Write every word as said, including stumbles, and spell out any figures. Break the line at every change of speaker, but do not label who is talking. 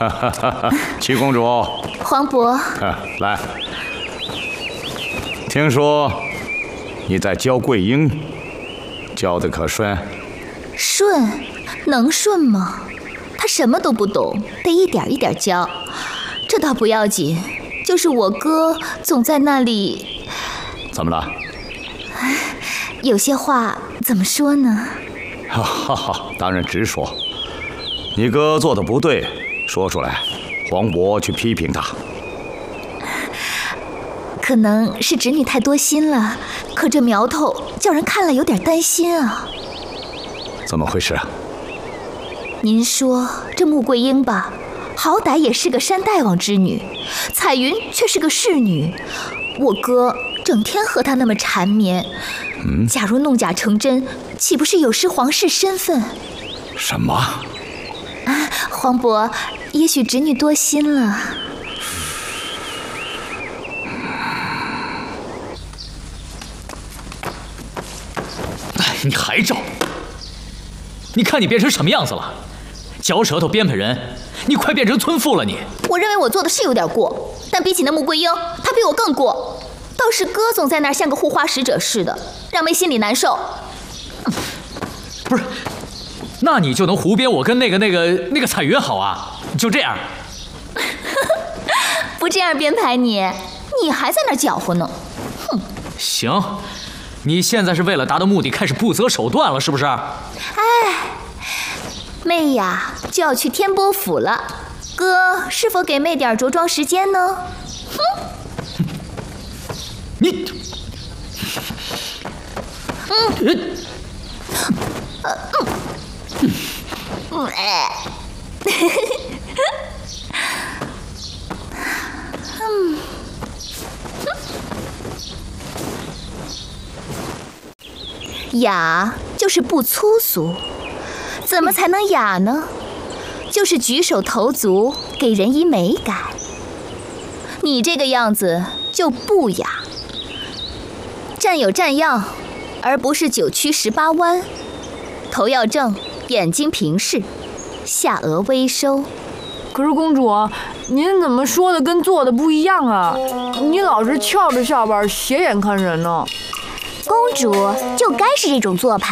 哈哈哈！七公主，
皇伯，
来，听说你在教桂英，教的可顺？
顺，能顺吗？他什么都不懂，得一点一点教。这倒不要紧，就是我哥总在那里……
怎么了？
有些话怎么说呢？
哈哈哈，当然直说。你哥做的不对，说出来，皇伯去批评他。
可能是侄女太多心了，可这苗头叫人看了有点担心啊。
怎么回事啊？
您说这穆桂英吧，好歹也是个山大王之女，彩云却是个侍女，我哥整天和她那么缠绵，嗯，假如弄假成真，岂不是有失皇室身份？
什么？
啊，皇伯，也许侄女多心了。
你还招？你看你变成什么样子了？嚼舌头编排人，你快变成村妇了你！
我认为我做的是有点过，但比起那穆桂英，她比我更过。倒是哥总在那儿像个护花使者似的，让妹心里难受。
不是，那你就能胡编我跟那个那个那个彩云好啊？就这样？
不这样编排你，你还在那儿搅和呢。哼！
行。你现在是为了达到目的开始不择手段了，是不是？
哎，妹呀，就要去天波府了，哥是否给妹点着装时间呢？哼！
你，
嗯，呃嗯，嗯，哎，嗯。雅就是不粗俗，怎么才能雅呢？就是举手投足给人以美感。你这个样子就不雅，站有站样，而不是九曲十八弯。头要正，眼睛平视，下颚微收。
可是公主，您怎么说的跟做的不一样啊？你老是翘着下巴，斜眼看人呢。
公主就该是这种做派。